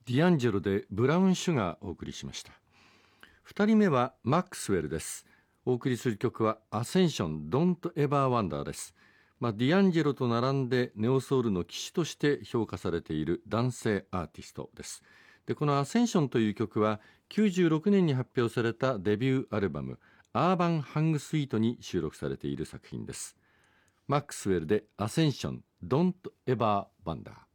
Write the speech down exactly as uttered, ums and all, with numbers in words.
ディアンジェロでブラウンシュガーをお送りしました。ふたりめはマックスウェルです。お送りする曲はアセンション Don't Ever Wonder です。まあ、ディアンジェロと並んでネオソウルの騎士として評価されている男性アーティストです。でこのアセンションという曲はきゅうじゅうろくねんに発表されたデビューアルバムアーバンハングスイートに収録されている作品です。マックスウェルでアセンション Don't Ever Wonder。